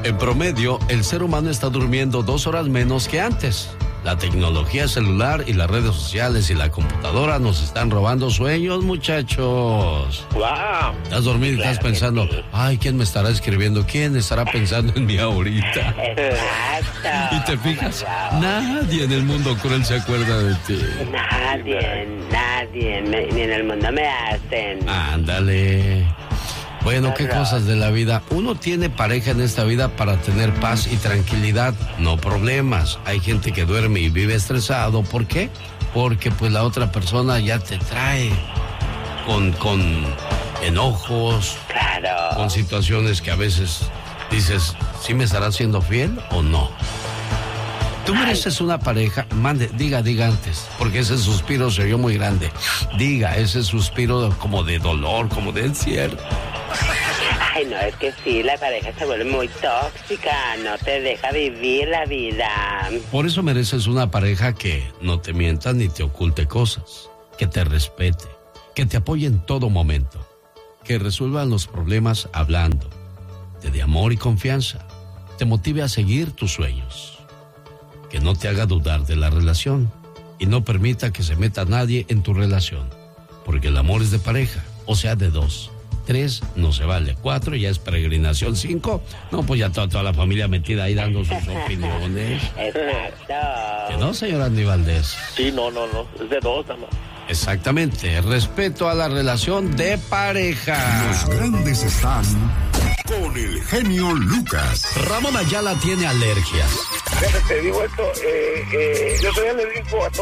En promedio, el ser humano está durmiendo 2 horas menos que antes. La tecnología celular y las redes sociales y la computadora nos están robando sueños, muchachos. ¡Wow! Estás dormido y estás pensando, ay, ¿quién me estará escribiendo? ¿Quién estará pensando en mí ahorita? Exacto. Y te fijas, nadie en el mundo cruel se acuerda de ti. Nadie, ni en el mundo me hacen. Ándale. Bueno, qué cosas de la vida. Uno tiene pareja en esta vida para tener paz y tranquilidad, no problemas. Hay gente que duerme y vive estresado. ¿Por qué? Porque pues la otra persona ya te trae con enojos, Claro. con situaciones que a veces dices, ¿sí me estará siendo fiel o no? Tú mereces una pareja, diga antes, porque ese suspiro se oyó muy grande. Diga, ese suspiro como de dolor, como de encierro. Ay, no, es que sí, la pareja se vuelve muy tóxica, no te deja vivir la vida. Por eso mereces una pareja que no te mienta ni te oculte cosas, que te respete, que te apoye en todo momento, que resuelvan los problemas hablando, te dé amor y confianza, te motive a seguir tus sueños, que no te haga dudar de la relación y no permita que se meta nadie en tu relación, porque el amor es de pareja, o sea, de 2. 3 no se vale, 4 ya es peregrinación, 5, no, pues ya toda la familia metida ahí dando sus opiniones. Exacto. ¿Que no, señor Andy Valdés? Sí, no, es de 2, nada más. Exactamente, respeto a la relación de pareja. Los grandes están con el genio Lucas. Ramón Ayala tiene alergias. Te digo esto, yo soy alérgico a todo.